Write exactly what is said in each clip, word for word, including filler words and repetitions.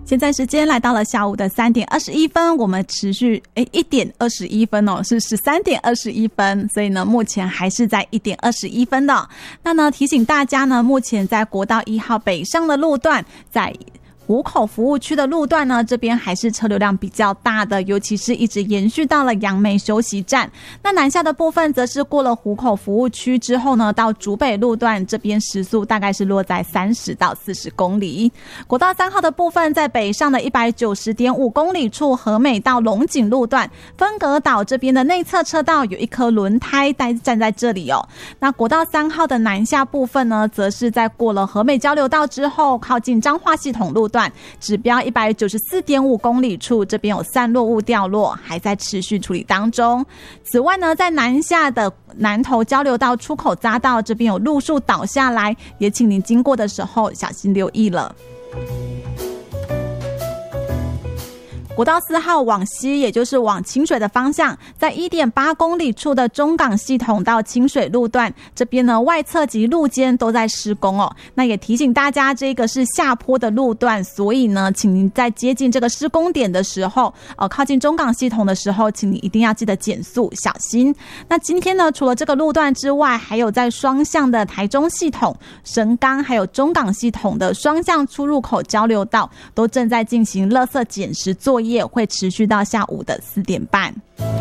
现在时间来到了下午的三点二十一分，我们持续诶一点二十一分哦，是十三点二十一分，所以呢目前还是在一点二十一分的。那呢提醒大家呢，目前在国道一号北上的路段，在湖口服务区的路段呢，这边还是车流量比较大的，尤其是一直延续到了杨梅休息站。那南下的部分则是过了湖口服务区之后呢，到竹北路段这边时速大概是落在三十到四十公里。国道三号的部分，在北上的一百九十点五公里处和美到龙井路段分隔岛这边的内侧车道有一颗轮胎站在这里哦。那国道三号的南下部分呢，则是在过了和美交流道之后，靠近彰化系统路段指标一百九十四点五公里处，这边有散落物掉落，还在持续处理当中。此外呢，在南下的南投交流道出口匝道这边有路树倒下来，也请您经过的时候小心留意了。国道四号往西，也就是往清水的方向，在 一点八公里处的中港系统到清水路段这边呢，外侧及路肩都在施工哦。那也提醒大家，这个是下坡的路段，所以呢请您在接近这个施工点的时候，呃，靠近中港系统的时候，请你一定要记得减速小心。那今天呢，除了这个路段之外，还有在双向的台中系统、神冈还有中港系统的双向出入口交流道都正在进行垃圾捡拾作业，会持续到下午的四点半。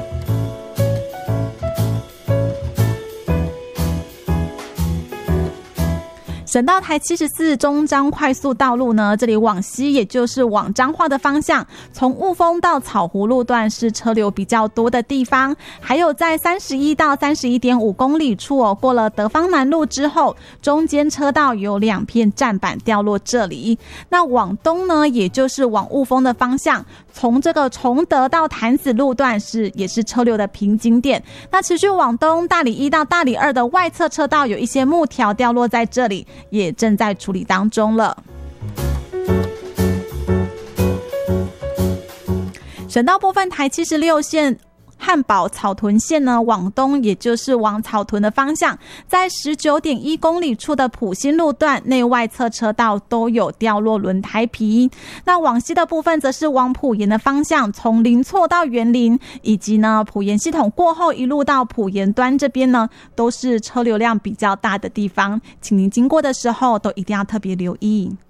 省道台七十四中彰快速道路呢，这里往西，也就是往彰化的方向，从雾峰到草湖路段是车流比较多的地方。还有在三十一到三十一点五公里处哦，过了德芳南路之后，中间车道有两片站板掉落这里。那往东呢，也就是往雾峰的方向，从这个崇德到潭子路段是也是车流的瓶颈点。那持续往东，大里一到大里二的外侧车道有一些木条掉落在这里，也正在处理当中了。省道部分，台七十六线汉宝草屯线呢往东，也就是往草屯的方向，在 十九点一公里处的埔心路段内外侧车道都有掉落轮胎皮。那往西的部分则是往埔盐的方向，从林厝到园林，以及呢埔盐系统过后一路到埔盐端这边呢，都是车流量比较大的地方，请您经过的时候都一定要特别留意。